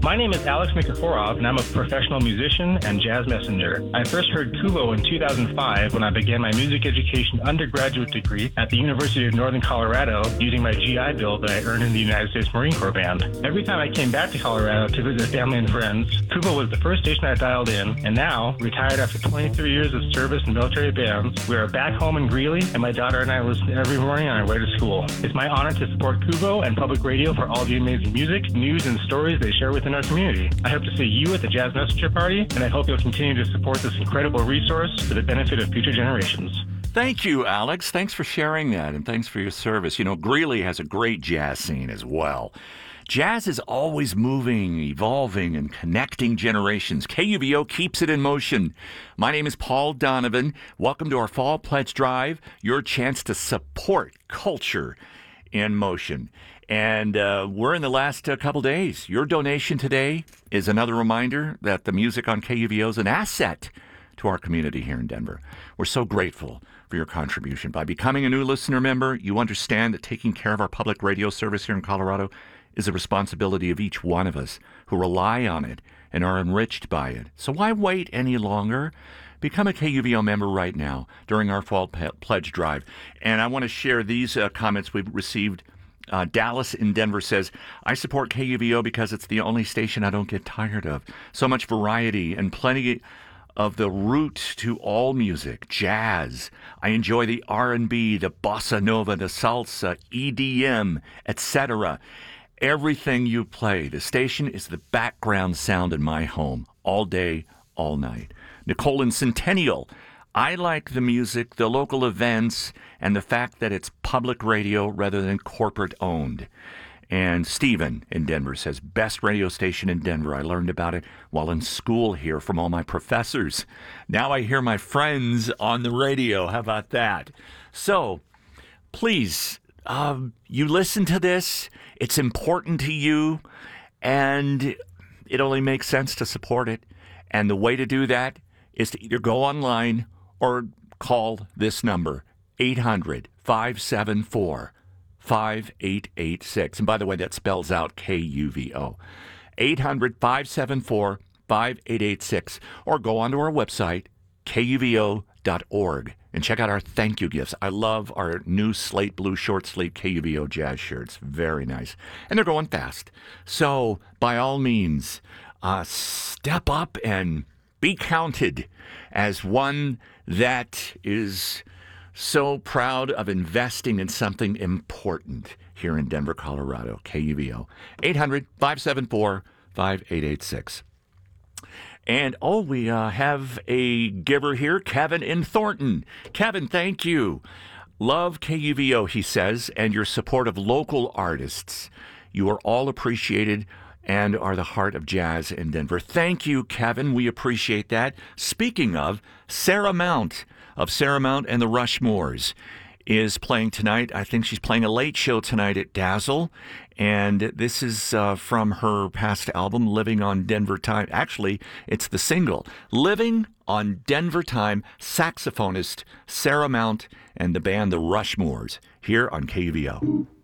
My name is Alex Nikiforov, and I'm a professional musician and jazz messenger. I first heard Kubo in 2005 when I began my music education undergraduate degree at the University of Northern Colorado using my GI Bill that I earned in the United States Marine Corps Band. Every time I came back to Colorado to visit family and friends, Kubo was the first station I dialed in, and now, retired after 23 years of service in military bands, we are back home in Greeley, and my daughter and I listen every morning on our way to school. It's my honor to support Kubo and public radio for all the amazing music, news, and stories they share within our community. I hope to see you at the Jazz Messenger Party, and I hope you'll continue to support this incredible resource for the benefit of future generations. Thank you, Alex. Thanks for sharing that, and thanks for your service. You know, Greeley has a great jazz scene as well. Jazz is always moving, evolving, and connecting generations. KUVO keeps it in motion. My name is Paul Donovan. Welcome to our Fall Pledge Drive, your chance to support culture in motion. And we're in the last couple days. Your donation today is another reminder that the music on KUVO is an asset to our community here in Denver. We're so grateful for your contribution. By becoming a new listener member, you understand that taking care of our public radio service here in Colorado is a responsibility of each one of us who rely on it and are enriched by it. So why wait any longer? Become a KUVO member right now during our Fall Pledge Drive. And I want to share these comments we've received. Dallas in Denver says, I support KUVO because it's the only station I don't get tired of. So much variety and plenty of the root to all music, jazz. I enjoy the R&B, the bossa nova, the salsa, EDM, etc. Everything you play. The station is the background sound in my home, all day, all night. Nicole in Centennial, I like the music, the local events, and the fact that it's public radio rather than corporate owned. And Stephen in Denver says, best radio station in Denver. I learned about it while in school here from all my professors. Now I hear my friends on the radio. How about that? So, please, you listen to this. It's important to you, and it only makes sense to support it. And the way to do that is to either go online or call this number, 800-574-5886. And by the way, that spells out KUVO. 800-574-5886. Or go onto our website, kuvo.org, and check out our thank you gifts. I love our new slate blue short sleeve KUVO jazz shirts. Very nice. And they're going fast. So, by all means, step up and be counted as one that is so proud of investing in something important here in Denver, Colorado. KUVO. 800-574-5886. And, we have a giver here, Kevin in Thornton. Kevin, thank you. Love KUVO, he says, and your support of local artists. You are all appreciated and are the heart of jazz in Denver. Thank you, Kevin. We appreciate that. Speaking of, Sarah Mount of Sarah Mount and the Rushmores is playing tonight. I think she's playing a late show tonight at Dazzle. And this is from her past album, Living on Denver Time. Actually, it's the single, Living on Denver Time, saxophonist Sarah Mount and the band The Rushmores here on KUVO.